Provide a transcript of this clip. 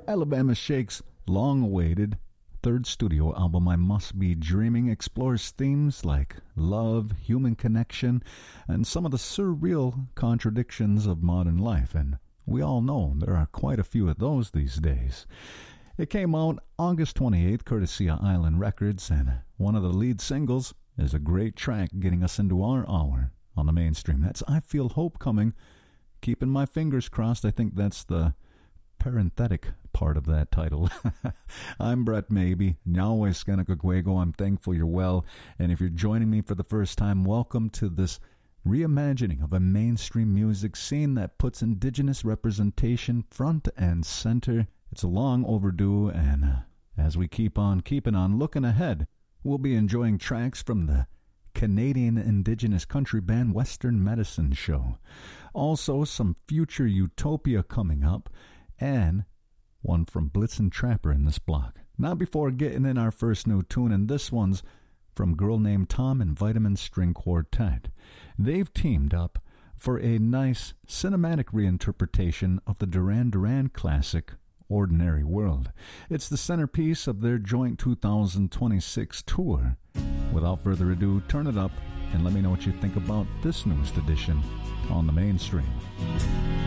Alabama Shake's long-awaited third studio album, I Must Be Dreaming, explores themes like love, human connection, and some of the surreal contradictions of modern life, and we all know there are quite a few of those these days. It came out August 28th, courtesy of Island Records, and one of the lead singles is a great track getting us into our hour on the mainstream. That's I Feel Hope Coming. Keeping my fingers crossed, I think that's the parenthetic part of that title. I'm Brett Maybe. Nyahweh Skenakakwego. I'm thankful you're well. And if you're joining me for the first time, welcome to this reimagining of a mainstream music scene that puts Indigenous representation front and center. It's a long overdue, and as we keep on keeping on looking ahead, we'll be enjoying tracks from the Canadian Indigenous country band Western Medicine Show. Also, some future Utopia coming up, and one from Blitzen Trapper in this block. Now, before getting in our first new tune, and this one's from Girl Named Tom and Vitamin String Quartet. They've teamed up for a nice cinematic reinterpretation of the Duran Duran classic, Ordinary World. It's the centerpiece of their joint 2026 tour. Without further ado, turn it up and let me know what you think about this newest edition on the mainstream.